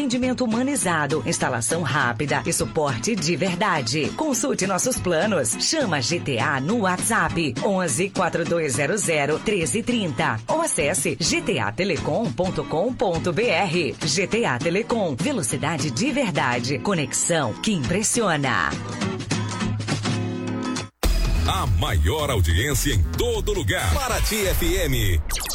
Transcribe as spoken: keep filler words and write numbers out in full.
atendimento humanizado, instalação rápida e suporte de verdade. Consulte nossos planos. Chama G T A no WhatsApp onze, quatro dois zero zero, treze trinta ou acesse g t a telecom ponto com ponto b r. G T A Telecom, velocidade de verdade, conexão que impressiona. A maior audiência em todo lugar. Paraty F M.